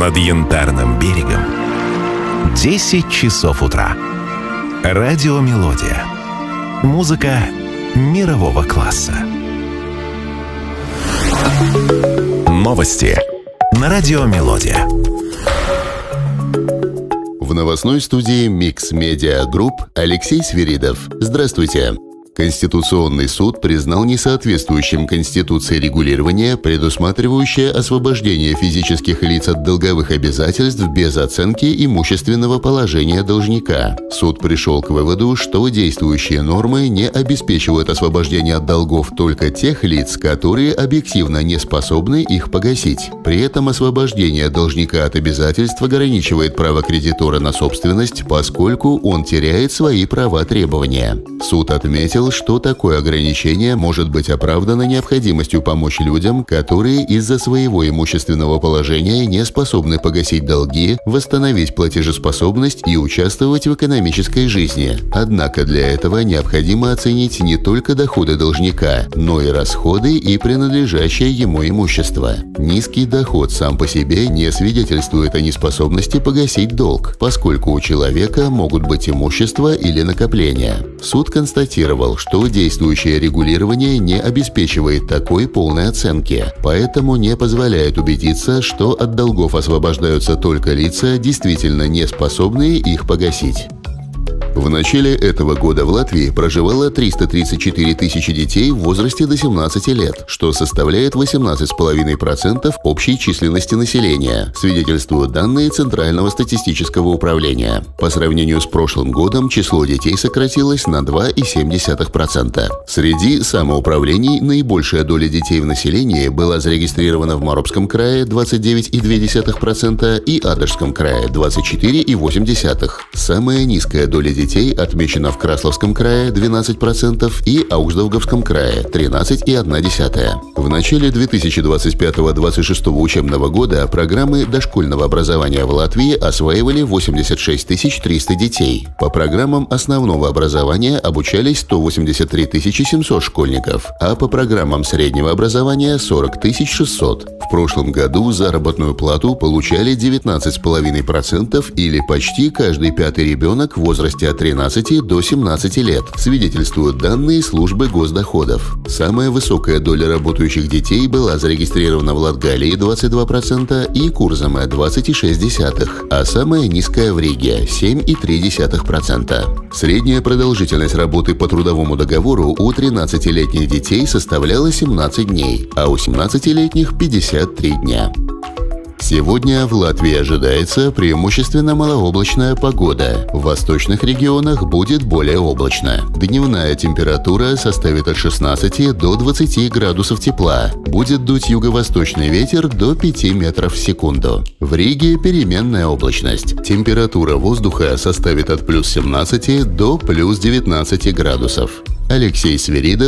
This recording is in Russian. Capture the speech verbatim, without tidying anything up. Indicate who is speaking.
Speaker 1: над Янтарным берегом десять часов утра. Радиомелодия. Музыка мирового класса. Новости на Радиомелодия.
Speaker 2: В новостной студии Mix Media Group Алексей Свиридов. Здравствуйте. Конституционный суд признал несоответствующим Конституции регулирование, предусматривающее освобождение физических лиц от долговых обязательств без оценки имущественного положения должника. Суд пришел к выводу, что действующие нормы не обеспечивают освобождение от долгов только тех лиц, которые объективно не способны их погасить. При этом освобождение должника от обязательств ограничивает право кредитора на собственность, поскольку он теряет свои права требования. Суд отметил, что такое ограничение может быть оправдано необходимостью помочь людям, которые из-за своего имущественного положения не способны погасить долги, восстановить платежеспособность и участвовать в экономической жизни. Однако для этого необходимо оценить не только доходы должника, но и расходы и принадлежащее ему имущество. Низкий доход сам по себе не свидетельствует о неспособности погасить долг, поскольку у человека могут быть имущество или накопления. Суд констатировал, что действующее регулирование не обеспечивает такой полной оценки, поэтому не позволяет убедиться, что от долгов освобождаются только лица, действительно не способные их погасить. В начале этого года в Латвии проживало триста тридцать четыре тысячи детей в возрасте до семнадцати лет, что составляет восемнадцать целых пять десятых процента общей численности населения, свидетельствуют данные Центрального статистического управления. По сравнению с прошлым годом число детей сократилось на два целых семь десятых процента. Среди самоуправлений наибольшая доля детей в населении была зарегистрирована в Моропском крае двадцать девять целых две десятых процента и Адышском крае двадцать четыре целых восемь десятых процента. Самая низкая доля детей детей отмечено в Красловском крае двенадцать процентов и Аугсдаугавском крае тринадцать целых одна десятая процента. В начале две тысячи двадцать пятого — двадцать шестого учебного года программы дошкольного образования в Латвии осваивали восемьдесят шесть тысяч триста детей. По программам основного образования обучались сто восемьдесят три тысячи семьсот школьников, а по программам среднего образования сорок тысяч шестьсот. В прошлом году заработную плату получали девятнадцать целых пять десятых процента или почти каждый пятый ребенок в возрасте от тринадцати до семнадцати лет, свидетельствуют данные службы госдоходов. Самая высокая доля работающих детей была зарегистрирована в Латгалии двадцать два процента и Курзаме двадцать целых шесть десятых, а самая низкая в Риге семь целых три десятых процента. Средняя продолжительность работы по трудовому договору у тринадцатилетних детей составляла семнадцать дней, а у семнадцатилетних – пятьдесят три дня. Сегодня в Латвии ожидается преимущественно малооблачная погода. В восточных регионах будет более облачно. Дневная температура составит от шестнадцати до двадцати градусов тепла. Будет дуть юго-восточный ветер до пяти метров в секунду. В Риге переменная облачность. Температура воздуха составит от плюс семнадцати до плюс девятнадцати градусов. Алексей Свиридов.